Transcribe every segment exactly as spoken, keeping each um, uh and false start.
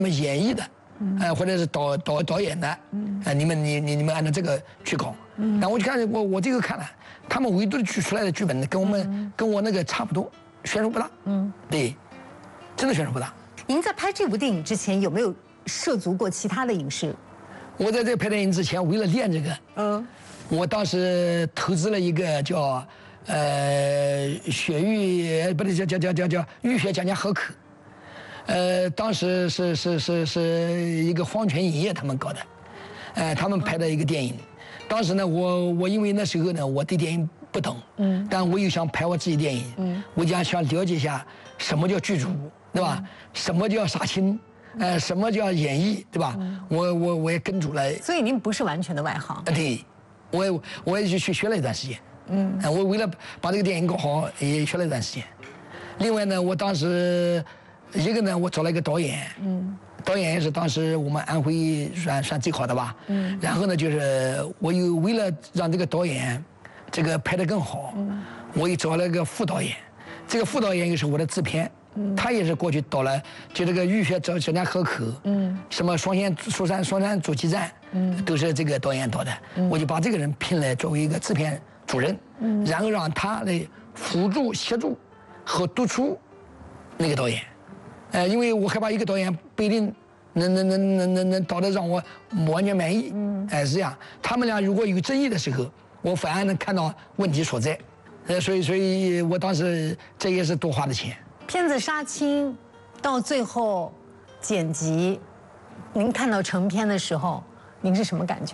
们演绎的，呃，或者是导导导演的，呃，你们你你你们按照这个去搞。然后我就看我我这个看了，他们唯独的剧出来的剧本跟我们跟我那个差不多，悬殊不大。嗯，对，真的悬殊不大。 您在拍这部电影之前有没有涉足过其他的影视？ 我在这拍电影之前，为了练这个，嗯，我当时投资了一个叫呃血域不对叫叫叫叫叫浴血讲讲合口，呃，当时是是是是一个黄泉影业他们搞的，呃，他们拍的一个电影。当时呢，我我因为那时候呢，我对电影不懂，嗯，但我又想拍我自己电影，嗯，我就想了解一下什么叫剧组，对吧？什么叫杀青？呃，什么叫演绎，对吧？嗯、我我我也跟住了。 所以您不是完全的外行。 对，我也我也去去学了一段时间。嗯，呃、我为了把这个电影搞好，也学了一段时间。另外呢，我当时一个呢，我找了一个导演。嗯。导演也是当时我们安徽算算最好的吧。嗯。然后呢，就是我又为了让这个导演这个拍得更好，嗯、我又找了一个副导演。这个副导演又是我的制片。嗯、他也是过去导了，就这个浴血小江河口，嗯，什么双线蜀山双山阻击战，嗯，都是这个导演导的。嗯、我就把这个人聘来作为一个制片主任，嗯，然后让他来辅助协助和督促那个导演，呃，因为我害怕一个导演不一定能能能能能能导的让我完全满意，嗯，哎、呃、是这样。他们俩如果有争议的时候，我反而能看到问题所在，呃，所以所以我当时这也是多花的钱。 片子杀青，到最后剪辑，您看到成片的时候，您是什么感觉？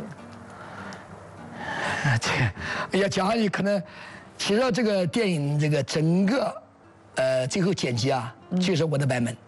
这要讲下去可能，其实这个电影这个整个，呃，最后剪辑啊，就是我的版本。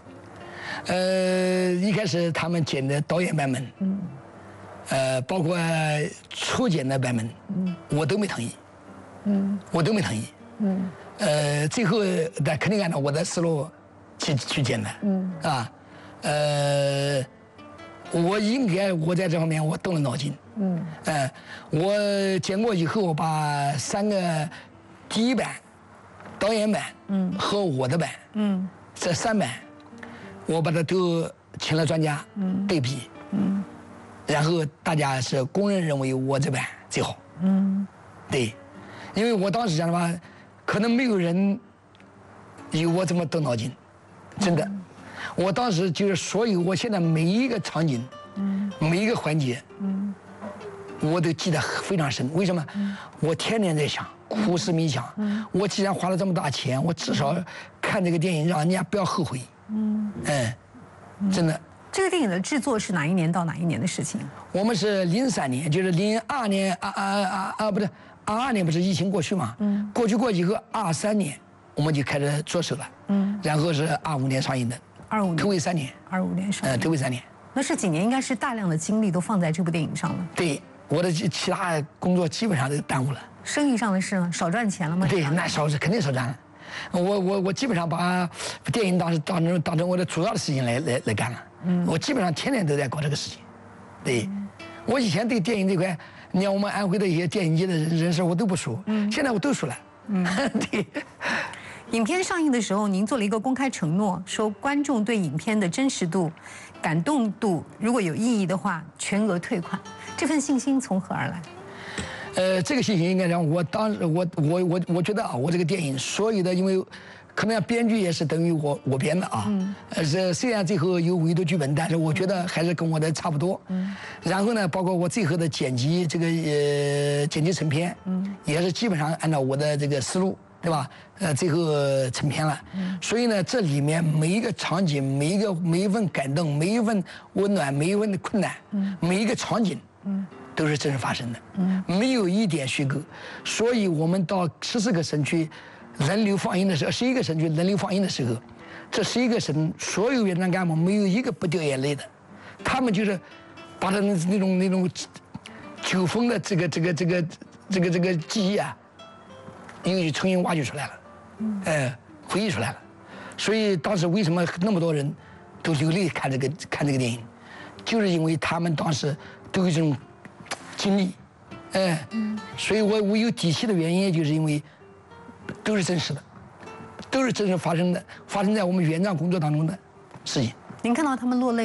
呃，一开始他们剪的导演版本，嗯，呃，包括初剪的版本，嗯，我都没同意，嗯，我都没同意，嗯。呃，最后那肯定按照我的思路去去剪的，嗯，啊，呃，我应该我在这方面我动了脑筋，嗯，呃，我剪过以后，我把三个第一版、导演版，嗯，和我的版，嗯，这三版，我把它都请了专家，嗯，对比，嗯，然后大家是公认认为我这版最好，嗯，对，因为我当时讲的话。可能没有人有我这么动脑筋，真的。我当时就是所有，我现在每一个场景，每一个环节，我都记得非常深。为什么？我天天在想，苦思冥想。我既然花了这么大钱，我至少看这个电影让人家不要后悔。嗯，哎，真的。 这个电影的制作是哪一年到哪一年的事情？ 我们是零三年，就是零二年啊啊啊啊，不对。二二年不是疫情过去嘛？嗯，过去过以后，二三年我们就开始着手了。嗯，然后是二五年上映的。 二五年。 头尾三年。 二五年上映。 呃，头尾三年。 那这几年应该是大量的精力都放在这部电影上了。 对，我的其他工作基本上都耽误了。 生意上的事呢？少赚钱了吗？ 对，那少是肯定少赚了。我我我基本上把电影当时当成当成我的主要的事情来来来干了。嗯，我基本上天天都在搞这个事情。对，嗯、我以前对电影这块。你看我们安徽的一些电影界的人人士，我都不熟。嗯，现在我都熟了。嗯，对。 影片上映的时候，您做了一个公开承诺，说观众对影片的真实度、感动度如果有异议的话，全额退款。这份信心从何而来？ 呃，这个信心应该讲，我当时我我我我觉得啊，我这个电影所有的，因为可能编剧也是等于我我编的啊。嗯。呃，是虽然最后有委托剧本，但是我觉得还是跟我的差不多。嗯。然后呢，包括我最后的剪辑，这个呃剪辑成片，嗯，也是基本上按照我的这个思路，对吧？呃，最后成片了。嗯。所以呢，这里面每一个场景，每一个每一份感动，每一份温暖，每一份的困难，嗯，每一个场景，嗯，都是真实发生的。嗯。没有一点虚构，所以我们到十四个省区。人流放映的时候，十一个省区人流放映的时候，这十一个省所有院长干部没有一个不掉眼泪的，他们就是把他们那种那种九峰的这个这个这个这个这个记忆啊，又重新挖掘出来了，哎，回忆出来了。所以当时为什么那么多人都流泪看这个看这个电影，就是因为他们当时都有这种经历，哎，所以我我有底气的原因，就是因为。都是真实的，都是真实发生的，发生在我们原创工作当中的事情。 您看到他们落泪